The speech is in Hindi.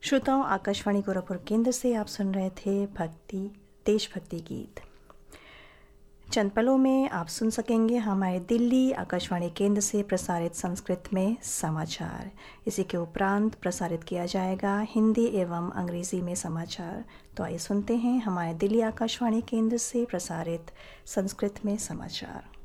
श्रोताओं, आकाशवाणी गोरखपुर केंद्र से आप सुन रहे थे देशभक्ति गीत। चंद पलों में आप सुन सकेंगे हमारे दिल्ली आकाशवाणी केंद्र से प्रसारित संस्कृत में समाचार। इसी के उपरांत प्रसारित किया जाएगा हिंदी एवं अंग्रेजी में समाचार। तो आइए सुनते हैं हमारे दिल्ली आकाशवाणी केंद्र से प्रसारित संस्कृत में समाचार।